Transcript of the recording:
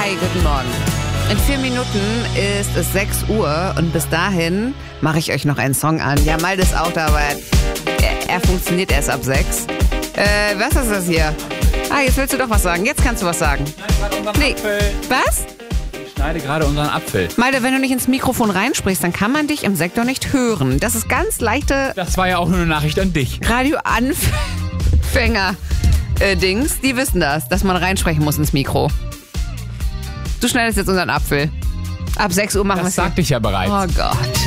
Hi, guten Morgen. In 4 Minuten ist es 6 Uhr und bis dahin mache ich euch noch einen Song an. Ja, Malte ist auch da, aber er funktioniert erst ab 6. Was ist das hier? Ah, jetzt willst du doch was sagen. Jetzt kannst du was sagen. Nee. Was? Ich schneide gerade unseren Apfel. Malte, wenn du nicht ins Mikrofon reinsprichst, dann kann man dich im Sektor nicht hören. Das ist ganz leichte Das war ja auch nur eine Nachricht an dich. Radioanfänger-Dings. Die wissen das, dass man reinsprechen muss ins Mikro. Du schneidest jetzt unseren Apfel. Ab 6 Uhr machen wir es. Das sagte ich ja bereits. Oh Gott.